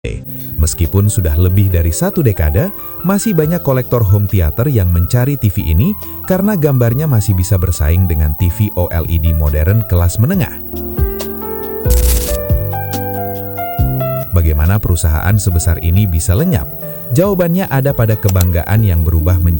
Meskipun sudah lebih dari 1 dekade, masih banyak kolektor home theater yang mencari TV ini karena gambarnya masih bisa bersaing dengan TV OLED modern kelas menengah. Bagaimana perusahaan sebesar ini bisa lenyap? Jawabannya ada pada kebanggaan yang berubah menjadi